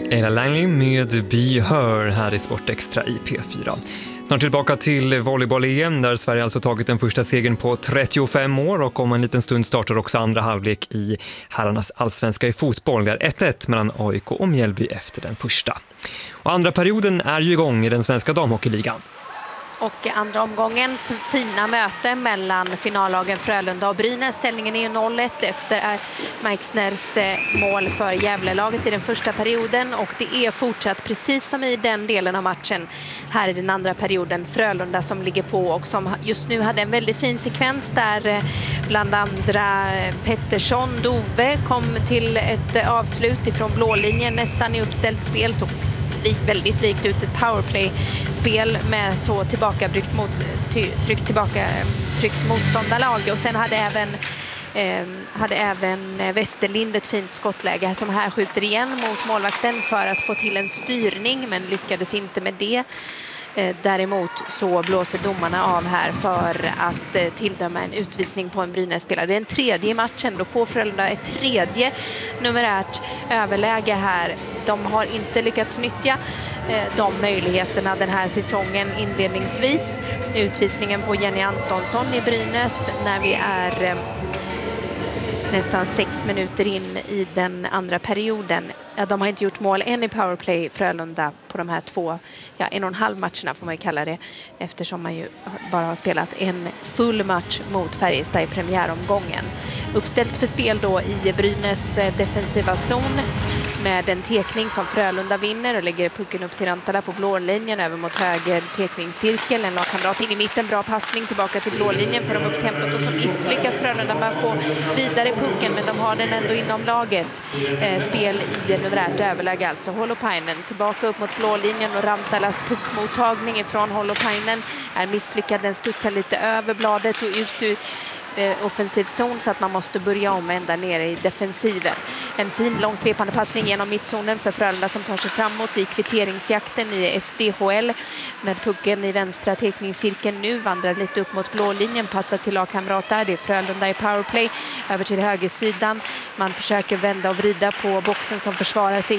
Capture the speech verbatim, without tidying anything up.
Ella Langley med Be Her här i Sportextra i P fyra. Snart tillbaka till volleyboll-E M där Sverige alltså tagit den första segern på trettiofem år och om en liten stund startar också andra halvlek i herrarnas allsvenska i fotboll. Det är ett ett mellan A I K och Mjällby efter den första. Och andra perioden är ju igång i den svenska damhockeyligan. Och andra omgångens fina möte mellan finallagen Frölunda och Brynäs. Ställningen är ju noll ett efter Meixners mål för Gävlelaget i den första perioden. Och det är fortsatt precis som i den delen av matchen här i den andra perioden. Frölunda som ligger på och som just nu hade en väldigt fin sekvens där bland andra Pettersson, Dove kom till ett avslut ifrån blålinjen nästan i uppställt spel. Så väldigt likt ut ett powerplay-spel med så tillbakatryckt mot, tryckt tillbaka tryckt motståndarlag. Och sen hade även eh, hade även Westerlind ett fint skottläge som här skjuter igen mot målvakten för att få till en styrning, men lyckades inte med det. Eh, däremot så blåser domarna av här för att eh, tilldöma en utvisning på en Brynäs-spelare. Det är en tredje i matchen. Då får Frölunda ett tredje numerärt överläge här. De har inte lyckats nyttja eh, de möjligheterna den här säsongen inledningsvis. Utvisningen på Jenny Antonsson i Brynäs när vi är eh, nästan sex minuter in i den andra perioden. Ja, de har inte gjort mål än i powerplay Frölunda på de här två, ja, en och en halv matcherna får man ju kalla det, eftersom man ju bara har spelat en full match mot Färjestad i premiäromgången. Uppställt för spel då i Brynäs defensiva zon med en tekning som Frölunda vinner och lägger pucken upp till Rantala på blålinjen över mot höger tekningscirkel. En lagkamrat in i mitten, bra passning tillbaka till blålinjen för de upp tempot och så misslyckas Frölunda med att få vidare pucken, men de har den ändå inom laget. Eh, spel i numerärt överläge alltså. Holopainen tillbaka upp mot blålinjen och Rantalas puckmottagning ifrån Holopainen är misslyckad. Den studsar lite över bladet och ut ur offensiv zon så att man måste börja om ända nere i defensiven. En fin långsvepande passning genom mittzonen för Frölunda som tar sig framåt i kvitteringsjakten i S D H L med pucken i vänstra tekningscirkeln nu, vandrar lite upp mot blålinjen, passar till lagkamrat där. Det är Frölunda i powerplay över till högersidan. Man försöker vända och vrida på boxen som försvarar sig